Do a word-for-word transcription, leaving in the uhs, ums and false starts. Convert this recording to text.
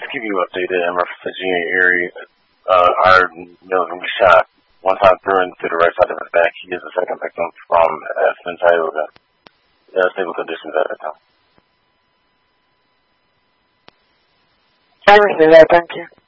to keep you updated in reference to Junior Erie. Uh, our Milligan was shot one time through and to the right side of his back. He is the second victim from Aspen, Tioga. Uh, stable conditions at that time. Everything there, thank you.